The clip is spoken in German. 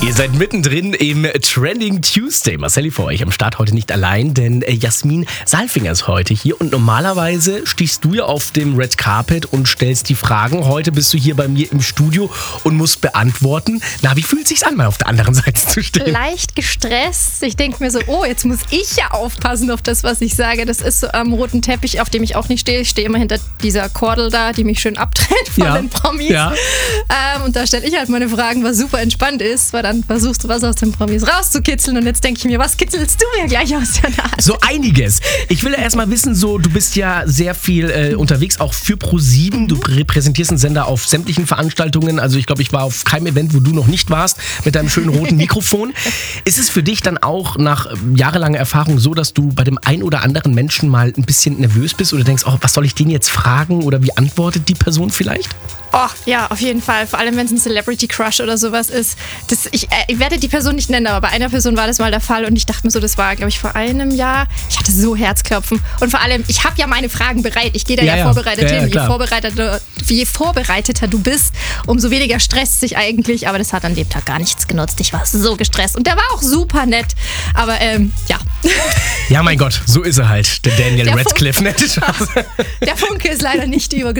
Ihr seid mittendrin im Trending Tuesday. Marcelli für euch am Start heute nicht allein, denn Jasmin Saalfinger ist heute hier. Und normalerweise stehst du ja auf dem Red Carpet und stellst die Fragen. Heute bist du hier bei mir im Studio und musst beantworten. Na, wie fühlt es sich an, mal auf der anderen Seite zu stehen? Leicht gestresst. Ich denke mir so, oh, jetzt muss ich ja aufpassen auf das, was ich sage. Das ist so am roten Teppich, auf dem ich auch nicht stehe. Ich stehe immer hinter dieser Kordel da, die mich schön abtrennt von den Promis. Ja. Und da stelle ich halt meine Fragen, was super entspannt ist, weil dann versuchst du was aus den Promis rauszukitzeln und jetzt denke ich mir, was kitzelst du mir gleich aus der Nase? So einiges. Ich will ja erstmal wissen, du bist ja sehr viel unterwegs, auch für Pro7. Du repräsentierst einen Sender auf sämtlichen Veranstaltungen. Also ich glaube, ich war auf keinem Event, wo du noch nicht warst, mit deinem schönen roten Mikrofon. Ist es für dich dann auch nach jahrelanger Erfahrung so, dass du bei dem ein oder anderen Menschen mal ein bisschen nervös bist oder denkst, oh, was soll ich den jetzt fragen oder wie antwortet die Person vielleicht? Oh, ja, auf jeden Fall. Vor allem, wenn es ein Celebrity-Crush oder sowas ist. Ich werde die Person nicht nennen, aber bei einer Person war das mal der Fall und ich dachte mir so, das war, glaube ich, vor einem Jahr. Ich hatte so Herzklopfen. Und vor allem, ich habe ja meine Fragen bereit. Ich gehe da vorbereitet hin. Je vorbereiteter du bist, umso weniger stresst sich eigentlich. Aber das hat an dem Tag gar nichts genutzt. Ich war so gestresst und der war auch super nett. Aber ja. Ja, mein Gott, so ist er halt, der Daniel Radcliffe. Der Funke ist leider nicht übergesprungen.